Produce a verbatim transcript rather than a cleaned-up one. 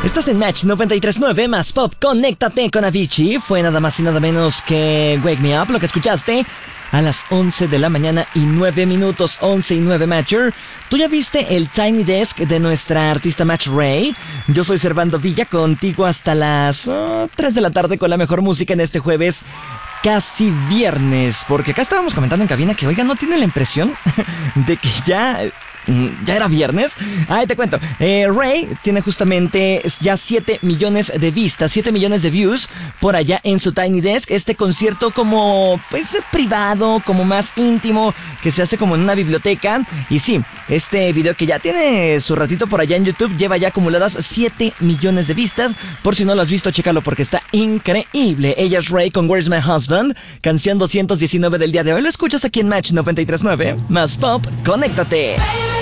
Estás en Match noventa y tres punto nueve más Pop. Conéctate con Avicii. Fue nada más y nada menos que Wake Me Up, lo que escuchaste a las once de la mañana y nueve minutos, once y nueve Matcher. ¿Tú ya viste el Tiny Desk de nuestra artista Match Ray? Yo soy Servando Villa, contigo hasta las oh, tres de la tarde con la mejor música en este jueves, casi viernes. Porque acá estábamos comentando en cabina que, oiga, ¿no tiene la impresión de que ya... ¿Ya era viernes? Ahí te cuento. Eh, Ray tiene justamente ya siete millones de vistas, siete millones de views por allá en su Tiny Desk. Este concierto como, pues, privado, como más íntimo, que se hace como en una biblioteca. Y sí, este video que ya tiene su ratito por allá en YouTube lleva ya acumuladas siete millones de vistas. Por si no lo has visto, chécalo porque está increíble. Ella es Ray con Where's My Husband, canción doscientos diecinueve del día de hoy. Lo escuchas aquí en Match noventa y tres punto nueve más Pop. Conéctate.